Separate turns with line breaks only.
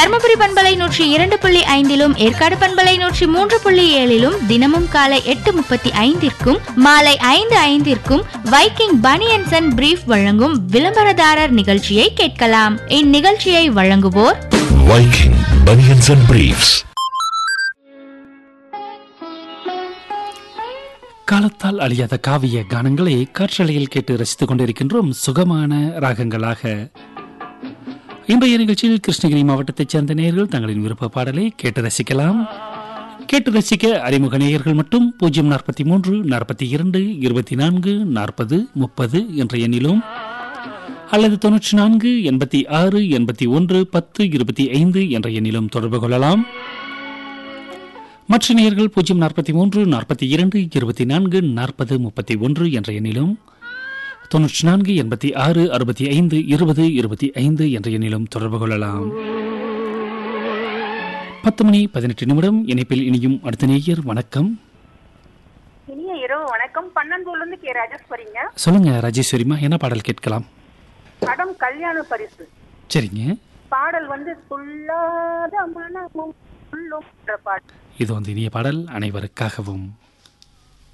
தர்மபுரி பண்பலை 102.5 ஏற்காடு பண்பலை 103.7 தினமும் காலை 8:35 மாலை 5:05 வைக்கிங் பனியன்ஸ் அண்ட் பிரீஃப் வழங்கும் விளம்பரதாரர் நிகழ்ச்சியை கேட்கலாம். இந்நிகழ்ச்சியை வழங்குவோர்
வைக்கிங் பனியன்ஸ் அண்ட் பிரீஃப்ஸ்.
காலத்தால் அழியாத காவிய கானங்களை காற்றலையில் கேட்டு ரசித்துக் கொண்டிருக்கின்றோம் சுகமான ராகங்களாக. இன்றைய நிகழ்ச்சியில் கிருஷ்ணகிரி மாவட்டத்தைச் சேர்ந்த நேயர்கள் தங்களின் விருப்ப பாடலை கேட்டு ரசிக்கலாம். கேட்டு ரசிக்க அறிமுக நேயர்கள் மட்டும் 043 42 24 40 30 என்ற எண்ணிலும் அல்லது 94 86 81 10 25 என்ற எண்ணிலும் தொடர்பு கொள்ளலாம். மற்ற நேயர்கள் 043 42 24 40 31 என்ற எண்ணிலும் 94 86 65 20 25 என்ற எண்ணிலும் தொடர்பு கொள்ளலாம். 10:18 இணைப்பில் இனியும் அடுத்த நேயர். வணக்கம்.
இனிய இரவு வணக்கம். பன்னந்தூர்லேருந்து கே ராஜேஸ்வரிங்க.
சொல்லுங்க ராஜேஸ்வரிமா, என்ன பாடல் கேட்கலாம்?
படம் கல்யாண பரிசு.
சரிங்க.
பாடல் துள்ளாத மனமும் உள்ளும் பாடல்.
இது இனிய பாடல் அனைவருக்காகவும்.